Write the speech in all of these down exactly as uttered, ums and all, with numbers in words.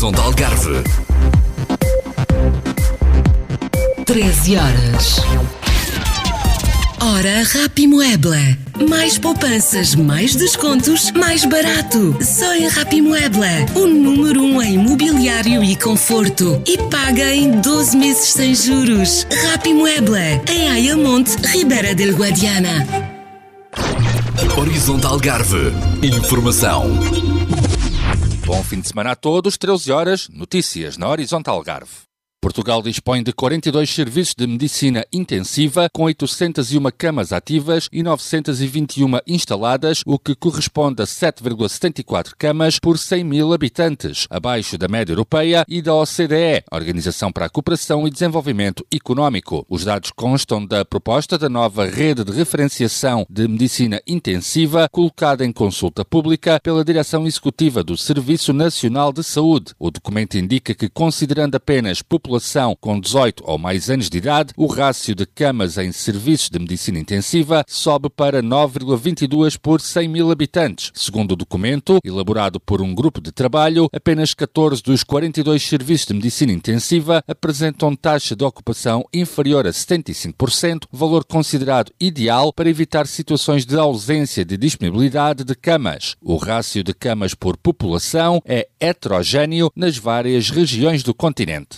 Horizonte Algarve. treze horas. Hora Rapimueble. Mais poupanças, mais descontos, mais barato. Só em Rapimueble. O número um em mobiliário e conforto. E paga em doze meses sem juros. Rapimueble. Em Ayamonte, Ribeira del Guadiana. Horizonte Algarve. Informação. Bom fim de semana a todos. treze horas, notícias na Horizonte Algarve. Portugal dispõe de quarenta e dois serviços de medicina intensiva, com oitocentas e uma camas ativas e novecentas e vinte e uma instaladas, o que corresponde a sete vírgula setenta e quatro camas por cem mil habitantes, abaixo da média europeia e da O C D E, Organização para a Cooperação e Desenvolvimento Económico. Os dados constam da proposta da nova rede de referenciação de medicina intensiva, colocada em consulta pública pela Direção Executiva do Serviço Nacional de Saúde. O documento indica que, considerando apenas população com dezoito ou mais anos de idade, o rácio de camas em serviços de medicina intensiva sobe para nove vírgula vinte e duas por cem mil habitantes. Segundo o documento, elaborado por um grupo de trabalho, apenas catorze dos quarenta e dois serviços de medicina intensiva apresentam taxa de ocupação inferior a setenta e cinco por cento, valor considerado ideal para evitar situações de ausência de disponibilidade de camas. O rácio de camas por população é heterogéneo nas várias regiões do continente.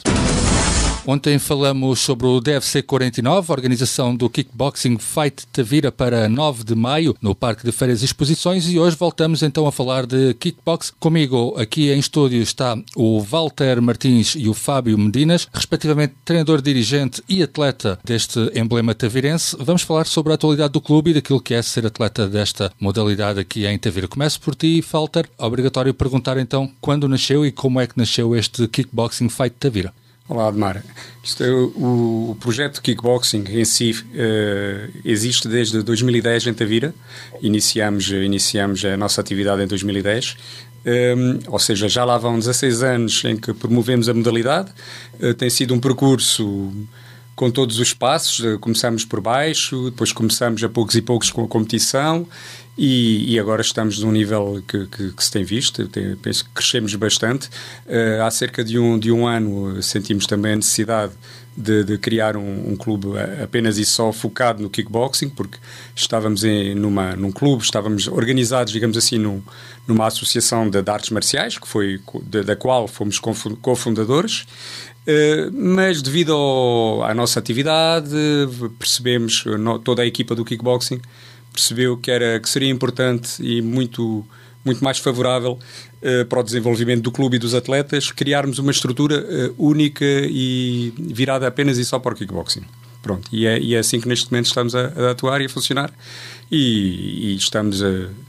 Ontem falamos sobre o D F C quarenta e nove, a organização do Kickboxing Fight Tavira para nove de maio, no Parque de Feiras e Exposições, e hoje voltamos então a falar de kickbox. Comigo aqui em estúdio está o Walter Martins e o Fábio Medinas, respectivamente treinador, dirigente e atleta deste emblema tavirense. Vamos falar sobre a atualidade do clube e daquilo que é ser atleta desta modalidade aqui em Tavira. Começo por ti, Walter. Obrigatório perguntar então quando nasceu e como é que nasceu este Kickboxing Fight Tavira. Olá, Admar. Isto é, o, o projeto de kickboxing em si uh, existe desde dois mil e dez em Tavira. Iniciamos, iniciamos a nossa atividade em dois mil e dez. Um, ou seja, já lá vão dezasseis anos em que promovemos a modalidade. Uh, tem sido um percurso com todos os passos. Uh, começamos por baixo, depois começamos a poucos e poucos com a competição. E, e agora estamos num nível que, que, que se tem visto, tem, penso que crescemos bastante. Uh, há cerca de um, de um ano sentimos também a necessidade de, de criar um, um clube apenas e só focado no kickboxing, porque estávamos em, numa, num clube, estávamos organizados, digamos assim, num, numa associação de, de artes marciais, que foi, de, da qual fomos cofundadores. Uh, mas devido ao, à nossa atividade, percebemos, no, toda a equipa do kickboxing percebeu que, era, que seria importante e muito, muito mais favorável uh, para o desenvolvimento do clube e dos atletas criarmos uma estrutura uh, única e virada apenas e só para o kickboxing. Pronto, e é, e é assim que neste momento estamos a, a atuar e a funcionar e, e estamos a,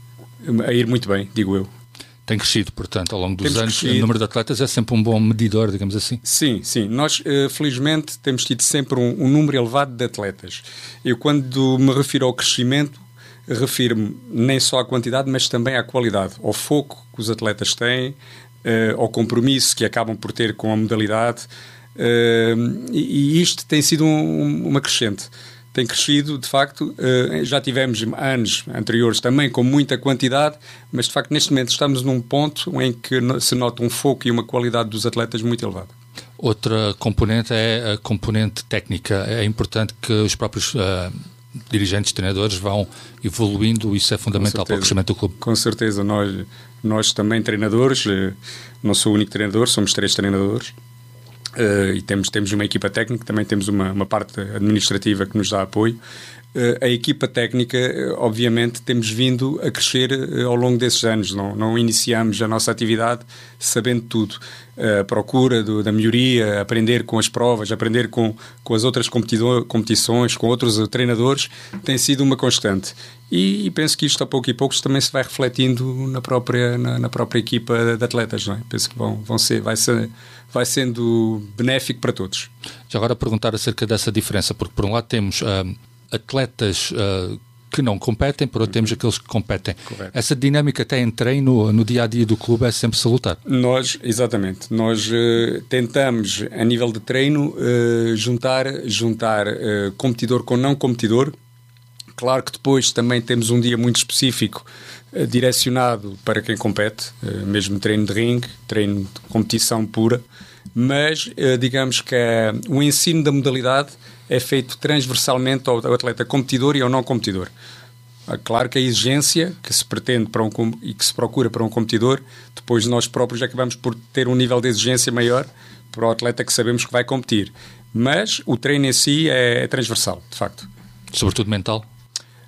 a ir muito bem, digo eu. Tem crescido, portanto, ao longo dos temos anos. Crescido. O número de atletas é sempre um bom medidor, digamos assim. Sim, sim. Nós, uh, felizmente, temos tido sempre um, um número elevado de atletas. Eu, quando me refiro ao crescimento, refiro-me nem só à quantidade, mas também à qualidade, ao foco que os atletas têm, uh, ao compromisso que acabam por ter com a modalidade, uh, e, e isto tem sido um, uma crescente. Tem crescido, de facto, uh, já tivemos anos anteriores também com muita quantidade, mas de facto neste momento estamos num ponto em que se nota um foco e uma qualidade dos atletas muito elevada. Outra componente é a componente técnica. É importante que os próprios uh, dirigentes, treinadores vão evoluindo, isso é fundamental para o crescimento do clube. Com certeza, nós, nós também treinadores, não sou o único treinador, somos três treinadores, uh, e temos, temos uma equipa técnica, também temos uma, uma parte administrativa que nos dá apoio. Uh, a equipa técnica, obviamente, temos vindo a crescer uh, ao longo desses anos, não, não iniciamos a nossa atividade sabendo tudo. A procura do, da melhoria, aprender com as provas, aprender com, com as outras competições, com outros treinadores, tem sido uma constante. E, e penso que isto, a pouco e pouco, também se vai refletindo na própria, na, na própria equipa de atletas. Não é? Penso que vão, vão ser, vai, ser, vai sendo benéfico para todos. Já agora perguntar acerca dessa diferença, porque por um lado temos uh, atletas uh, que não competem, por outro temos aqueles que competem. Correto. Essa dinâmica até em treino, no dia-a-dia do clube, é sempre salutar. Nós, exatamente, nós uh, tentamos, a nível de treino, uh, juntar, juntar uh, competidor com não competidor, Claro que depois também temos um dia muito específico uh, direcionado para quem compete, uh, mesmo treino de ringue, treino de competição pura, mas uh, digamos que uh, o ensino da modalidade é feito transversalmente ao, ao atleta competidor e ao não competidor. Uh, claro que a exigência que se pretende para um, e que se procura para um competidor, depois nós próprios acabamos por ter um nível de exigência maior para o atleta que sabemos que vai competir. Mas o treino em si é, é transversal, de facto. Sobretudo mental?